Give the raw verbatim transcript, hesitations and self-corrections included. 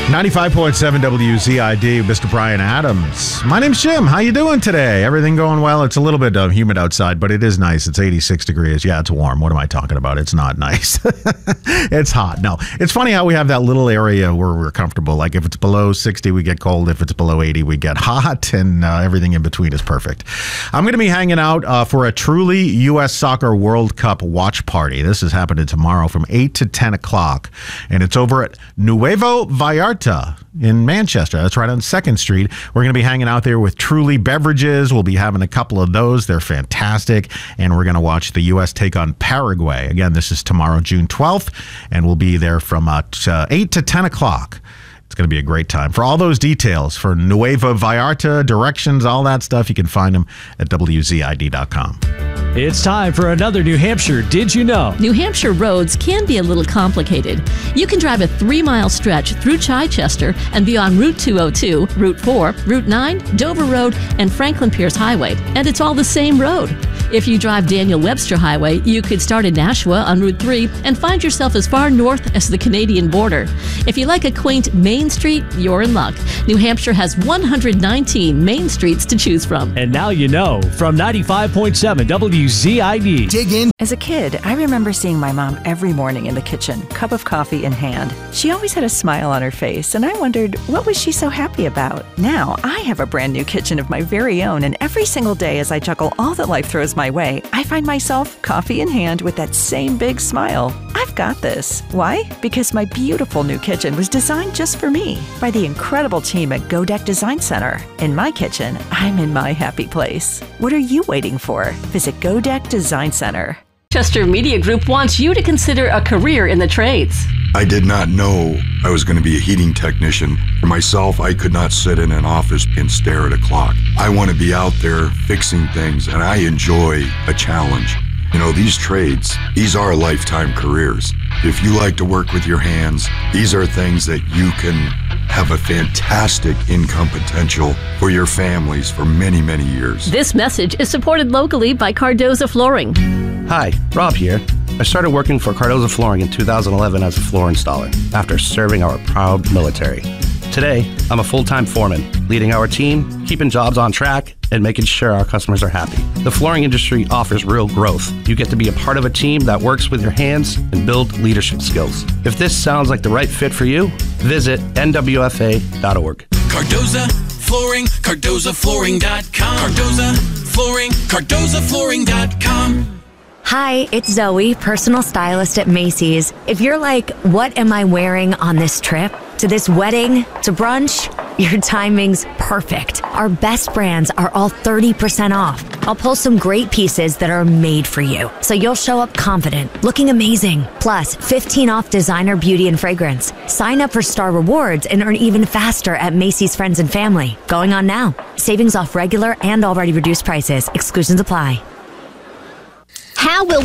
ninety-five point seven W Z I D, Mister Brian Adams. My name's Jim. How you doing today? Everything going well? It's a little bit uh, humid outside, but it is nice. It's eighty-six degrees. Yeah, it's warm. What am I talking about? It's not nice. It's hot. No, it's funny how we have that little area where we're comfortable. Like if it's below sixty, we get cold. If it's below eighty, we get hot, and uh, everything in between is perfect. I'm going to be hanging out uh, for a truly U S Soccer World Cup watch party. This is happening tomorrow from eight to ten o'clock, and it's over at Nuevo Vallarta in Manchester. That's right on second Street. We're going to be hanging out there with Truly beverages. We'll be having a couple of those. They're fantastic. And we're going to watch the U S take on Paraguay. Again, this is tomorrow, June twelfth, and we'll be there from uh, t- uh, eight to ten o'clock. It's going to be a great time. For all those details, for Nuevo Vallarta, directions, all that stuff, you can find them at W Z I D dot com. It's time for another New Hampshire Did You Know? New Hampshire roads can be a little complicated. You can drive a three-mile stretch through Chichester and be on Route two oh two, Route four, Route nine, Dover Road, and Franklin Pierce Highway, and it's all the same road. If you drive Daniel Webster Highway, you could start in Nashua on Route three and find yourself as far north as the Canadian border. If you like a quaint Main Street, you're in luck. New Hampshire has one hundred nineteen main streets to choose from. And now you know from ninety-five point seven W Z I D. Dig in. As a kid, I remember seeing my mom every morning in the kitchen, cup of coffee in hand. She always had a smile on her face, and I wondered, what was she so happy about? Now, I have a brand new kitchen of my very own, and every single day as I juggle all that life throws my way, I find myself, coffee in hand, with that same big smile. I've got this. Why? Because my beautiful new kitchen was designed just for me by the incredible team at Godeck Design Center. In my kitchen, I'm in my happy place. What are you waiting for? Visit Godeck Design Center. Chester Media Group wants you to consider a career in the trades. I did not know I was going to be a heating technician. For myself, I could not sit in an office and stare at a clock. I want to be out there fixing things, and I enjoy a challenge. You know, these trades, these are lifetime careers. If you like to work with your hands, these are things that you can have a fantastic income potential for your families for many, many years. This message is supported locally by Cardoza Flooring. Hi, Rob here. I started working for Cardoza Flooring in two thousand eleven as a floor installer after serving our proud military. Today, I'm a full-time foreman, leading our team, keeping jobs on track, and making sure our customers are happy. The flooring industry offers real growth. You get to be a part of a team that works with your hands and build leadership skills. If this sounds like the right fit for you, visit N W F A dot org. Cardoza Flooring, Cardoza Flooring dot com. Cardoza Flooring, Cardoza Flooring dot com. Hi, it's Zoe, personal stylist at Macy's. If you're like, what am I wearing on this trip? To this wedding? To brunch? Your timing's perfect. Our best brands are all thirty percent off. I'll pull some great pieces that are made for you, so you'll show up confident, looking amazing. Plus, fifteen off designer beauty and fragrance. Sign up for Star Rewards and earn even faster at Macy's Friends and Family. Going on now. Savings off regular and already reduced prices. Exclusions apply. How will